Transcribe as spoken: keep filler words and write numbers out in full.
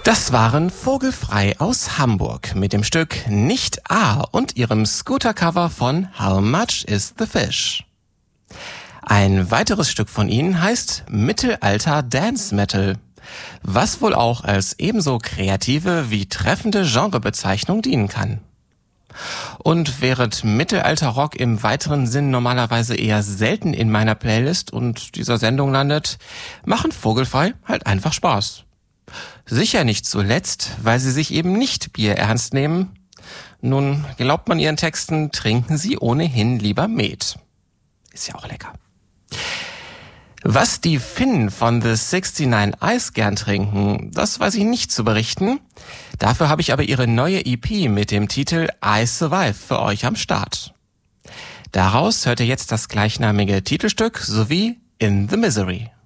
Das waren Vogelfrei aus Hamburg mit dem Stück Nicht A und ihrem Scooter-Cover von How Much is the Fish? Ein weiteres Stück von ihnen heißt Mittelalter Dance Metal, was wohl auch als ebenso kreative wie treffende Genrebezeichnung dienen kann. Und während Mittelalter-Rock im weiteren Sinn normalerweise eher selten in meiner Playlist und dieser Sendung landet, machen Vogelfrei halt einfach Spaß. Sicher nicht zuletzt, weil sie sich eben nicht Bier ernst nehmen. Nun, glaubt man ihren Texten, trinken sie ohnehin lieber Met. Ist ja auch lecker. Was die Finnen von The sixty-nine Eyes gern trinken, das weiß ich nicht zu berichten. Dafür habe ich aber ihre neue E P mit dem Titel I Survive für euch am Start. Daraus hört ihr jetzt das gleichnamige Titelstück sowie In the Misery.